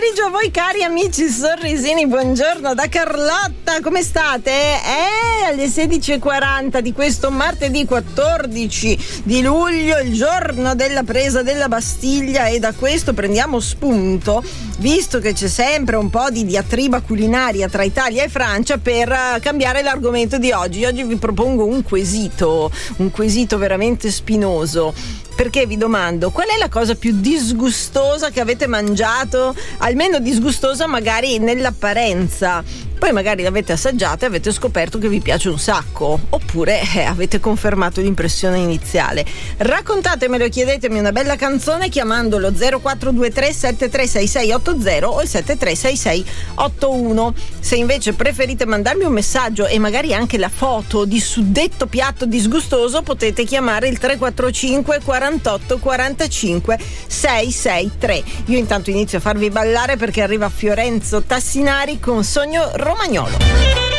pomeriggio a voi cari amici sorrisini, buongiorno da Carlotta, come state? Alle 16:40 di questo martedì 14 di luglio, il giorno della presa della Bastiglia, e da questo prendiamo spunto, visto che c'è sempre un po' di diatriba culinaria tra Italia e Francia, per cambiare l'argomento di oggi. Oggi vi propongo un quesito veramente spinoso. Perché vi domando, qual è la cosa più disgustosa che avete mangiato? Almeno disgustosa magari nell'apparenza. Poi magari l'avete assaggiata e avete scoperto che vi piace un sacco. Oppure avete confermato l'impressione iniziale. Raccontatemelo e chiedetemi una bella canzone chiamandolo 0423 736680 o il 736681. Se invece preferite mandarmi un messaggio e magari anche la foto di suddetto piatto disgustoso, potete chiamare il 345 48 45 663. Io intanto inizio a farvi ballare perché arriva Fiorenzo Tassinari con Sogno Romagnolo.